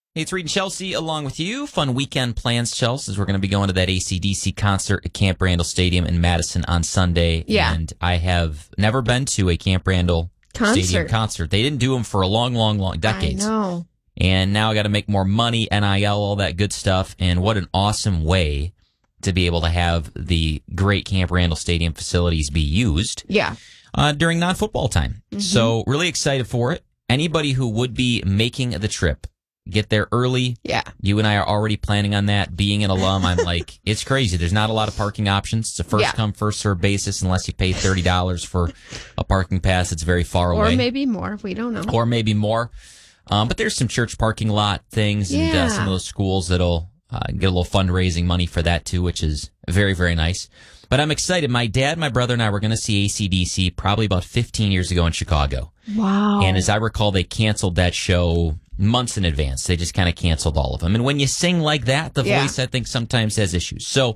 Hey, it's Reed and Chelsea along with you. Fun weekend plans, Chelsea, as we're going to be going to that AC/DC concert at Camp Randall Stadium in Madison on Sunday. Yeah. And I have never been to a Camp Randall Stadium concert. They didn't do them for a long decades. I know. And now I got to make more money, NIL, all that good stuff. And what an awesome way to be able to have the great Camp Randall Stadium facilities be used. Yeah. During non-football time. Mm-hmm. So really excited for it. Anybody who would be making the trip, get there early. Yeah. You and I are already planning on that. Being an alum, I'm like, it's crazy. There's not a lot of parking options. It's a first come, first serve basis unless you pay $30 for a parking pass. It's very far away. Or maybe more. We don't know. Or maybe more. But there's some church parking lot things and some of those schools that'll get a little fundraising money for that too, which is very, very nice. But I'm excited. My dad, my brother, and I were going to see AC/DC probably about 15 years ago in Chicago. Wow. And as I recall, they canceled that show months in advance. They just kind of canceled all of them. And when you sing like that, the voice, I think, sometimes has issues. So,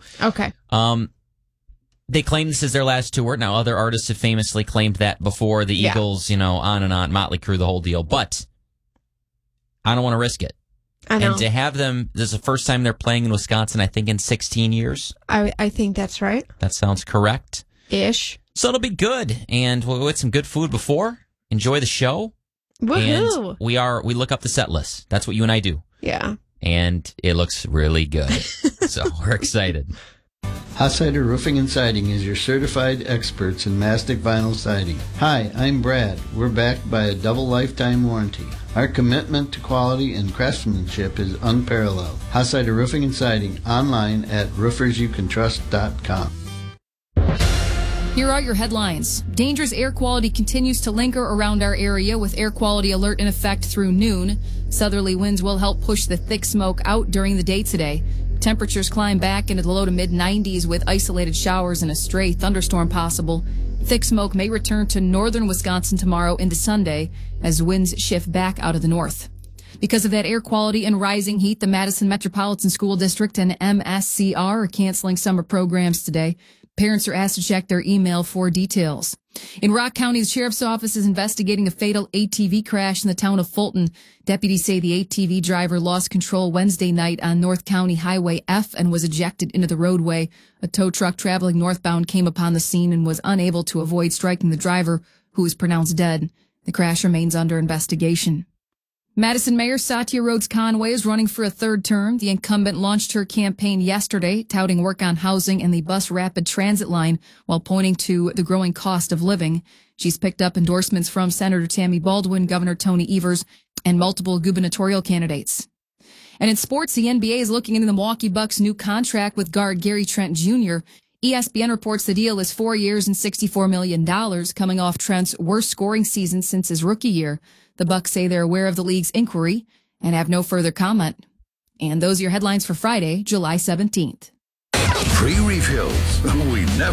they claim this is their last tour. Now, other artists have famously claimed that before. The Eagles, on and on, Motley Crue, the whole deal. But I don't want to risk it. I know. And to have them, this is the first time they're playing in Wisconsin, I think, in 16 years. I think that's right. That sounds correct. Ish. So it'll be good. And we'll get some good food before. Enjoy the show. Woohoo. And we look up the set list. That's what you and I do. Yeah. And it looks really good. So we're excited. Hossider Roofing and Siding is your certified experts in mastic vinyl siding. Hi, I'm Brad. We're backed by a double lifetime warranty. Our commitment to quality and craftsmanship is unparalleled. Hossider Roofing and Siding, online at roofersyoucantrust.com. Here are your headlines. Dangerous air quality continues to linger around our area with air quality alert in effect through noon. Southerly winds will help push the thick smoke out during the day today. Temperatures climb back into the low to mid-90s with isolated showers and a stray thunderstorm possible. Thick smoke may return to northern Wisconsin tomorrow into Sunday as winds shift back out of the north. Because of that air quality and rising heat, the Madison Metropolitan School District and MSCR are canceling summer programs today. Parents are asked to check their email for details. In Rock County, the Sheriff's Office is investigating a fatal ATV crash in the town of Fulton. Deputies say the ATV driver lost control Wednesday night on North County Highway F and was ejected into the roadway. A tow truck traveling northbound came upon the scene and was unable to avoid striking the driver, who was pronounced dead. The crash remains under investigation. Madison Mayor Satya Rhodes Conway is running for a third term. The incumbent launched her campaign yesterday, touting work on housing and the bus rapid transit line while pointing to the growing cost of living. She's picked up endorsements from Senator Tammy Baldwin, Governor Tony Evers, and multiple gubernatorial candidates. And in sports, the NBA is looking into the Milwaukee Bucks' new contract with guard Gary Trent Jr. ESPN reports the deal is 4 years and $64 million, coming off Trent's worst scoring season since his rookie year. The Bucks say they're aware of the league's inquiry and have no further comment. And those are your headlines for Friday, July 17th. Free refills. We never